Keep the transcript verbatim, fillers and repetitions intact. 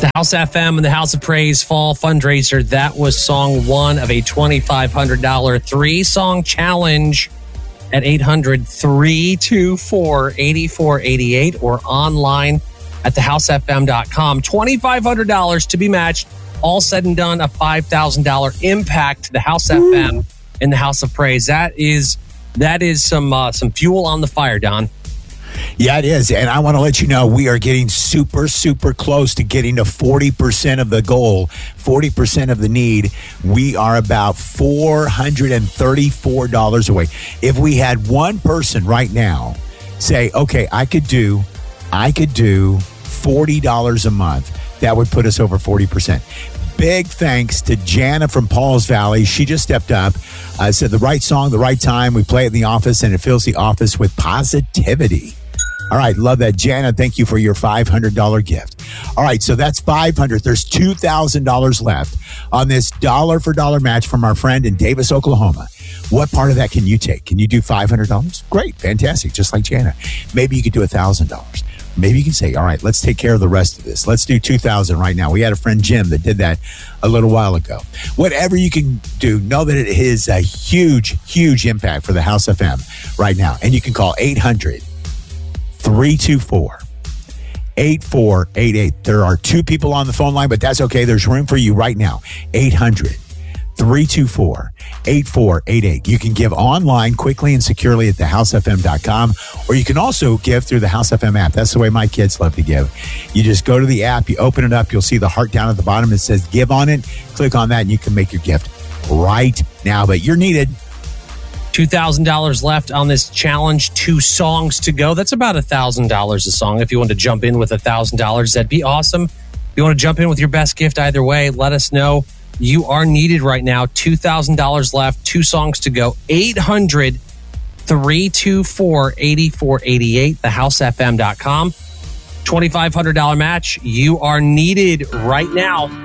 The House F M and the House of Praise Fall Fundraiser. That was song one of a twenty-five hundred dollars three-song challenge at eight hundred, three two four, eight four eight eight or online at the house f m dot com. twenty-five hundred dollars to be matched. All said and done, a five thousand dollars impact to the House Ooh. F M and the House of Praise. That is that is some uh, some fuel on the fire, Don. Yeah, it is. And I want to let you know we are getting super, super close to getting to forty percent of the goal, forty percent of the need. We are about four hundred thirty-four dollars away. If we had one person right now say, okay, I could do, I could do forty dollars a month, that would put us over forty percent. Big thanks to Jana from Pauls Valley. She just stepped up, uh, said the right song, the right time. We play it in the office, and it fills the office with positivity. All right, love that. Jana, thank you for your five hundred dollars gift. All right, so that's five hundred dollars. There's two thousand dollars left on this dollar-for-dollar match from our friend in Davis, Oklahoma. What part of that can you take? Can you do five hundred dollars? Great, fantastic, just like Jana. Maybe you could do one thousand dollars. Maybe you can say, all right, let's take care of the rest of this. Let's do two thousand dollars right now. We had a friend, Jim, that did that a little while ago. Whatever you can do, know that it is a huge, huge impact for the House F M right now. And you can call eight hundred, three two four, eight four eight eight. There are two people on the phone line, but that's okay. There's room for you right now. eight hundred, three two four, eight four eight eight. You can give online quickly and securely at the house f m dot com, or you can also give through the House F M app. That's the way my kids love to give. You just go to the app, you open it up, you'll see the heart down at the bottom. It says give on it. Click on that and you can make your gift right now. But you're needed. two thousand dollars left on this challenge. Two songs to go. That's about one thousand dollars a song. If you want to jump in with one thousand dollars, that'd be awesome. If you want to jump in with your best gift either way, let us know. You are needed right now. two thousand dollars left. Two songs to go. eight hundred, three two four, eight four eight eight. the house f m dot com. twenty-five hundred dollars match. You are needed right now.